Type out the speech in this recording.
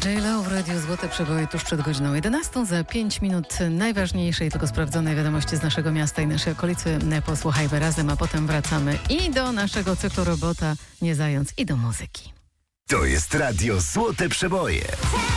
J.Lo w Radiu Złote Przeboje tuż przed godziną 11. Za 5 minut najważniejszej, tylko sprawdzonej wiadomości z naszego miasta i naszej okolicy. Posłuchajmy razem, a potem wracamy i do naszego cyklu Robota, nie zając, i do muzyki. To jest Radio Złote Przeboje.